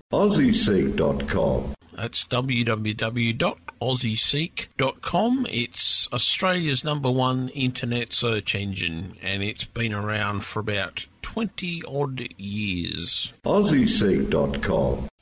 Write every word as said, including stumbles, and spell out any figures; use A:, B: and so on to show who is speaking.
A: Aussie Seek dot com.
B: That's w w w dot aussie seek dot com. It's Australia's number one internet search engine, and it's been around for about twenty odd years.
A: Aussie Seek dot com.